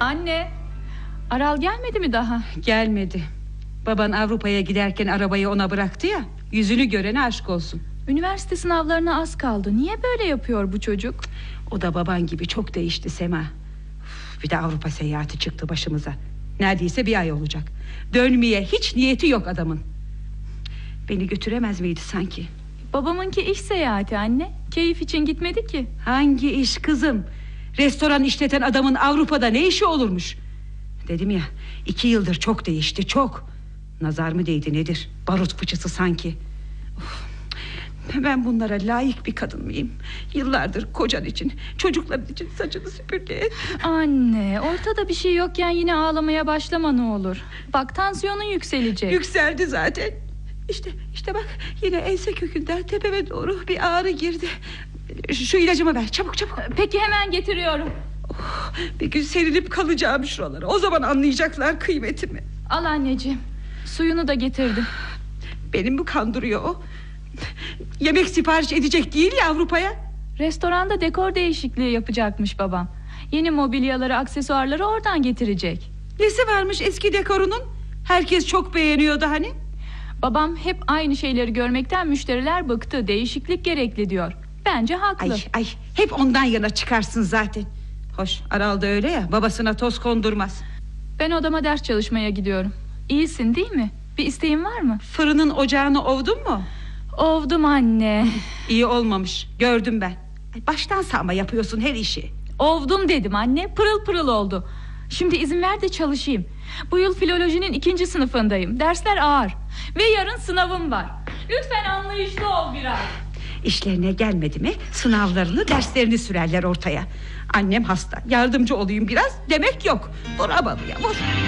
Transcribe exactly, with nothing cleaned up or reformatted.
Anne, Aral gelmedi mi daha? Gelmedi. Baban Avrupa'ya giderken arabayı ona bıraktı ya. Yüzünü görene aşk olsun. Üniversite sınavlarına az kaldı. Niye böyle yapıyor bu çocuk? O da baban gibi çok değişti Sema. Bir de Avrupa seyahati çıktı başımıza. Neredeyse bir ay olacak. Dönmeye hiç niyeti yok adamın. Beni götüremez miydi sanki? Babamınki iş seyahati anne. Keyif için gitmedi ki. Hangi iş kızım? Restoran işleten adamın Avrupa'da ne işi olurmuş? Dedim ya, iki yıldır çok değişti, çok. Nazar mı değdi nedir? Barut fıçısı sanki. Of. Ben bunlara layık bir kadın mıyım? Yıllardır kocan için, çocukların için saçını süpürge et. Anne, ortada bir şey yokken yine ağlamaya başlama ne olur. Bak, tansiyonun yükselecek. Yükseldi zaten. İşte işte bak, yine ense kökünden tepeme doğru bir ağrı girdi. Şu ilacımı ver çabuk çabuk. Peki, hemen getiriyorum. Oh, bir gün serilip kalacağım şuralara. O zaman anlayacaklar kıymetimi. Al anneciğim, suyunu da getirdim. Beni mi kandırıyor o? Yemek sipariş edecek değil ya Avrupa'ya. Restoranda dekor değişikliği yapacakmış babam. Yeni mobilyaları, aksesuarları oradan getirecek. Nesi varmış eski dekorunun? Herkes çok beğeniyordu hani. Babam hep aynı şeyleri görmekten müşteriler bıktı, değişiklik gerekli diyor. Bence haklı. Ay ay, hep ondan yana çıkarsın zaten. Hoş, Aral da öyle ya, babasına toz kondurmaz. Ben odama ders çalışmaya gidiyorum. İyisin değil mi? Bir isteğin var mı? Fırının ocağını ovdun mu? Ovdum anne. İyi olmamış, gördüm ben. Ay, baştan sağma yapıyorsun her işi. Ovdum dedim anne, pırıl pırıl oldu. Şimdi izin ver de çalışayım. Bu yıl filolojinin ikinci sınıfındayım. Dersler ağır. Ve yarın sınavım var. Lütfen anlayışlı ol biraz. İşlerine gelmedi mi sınavlarını, derslerini sürerler ortaya. Annem hasta, yardımcı olayım biraz demek yok. Vur abalıya vur.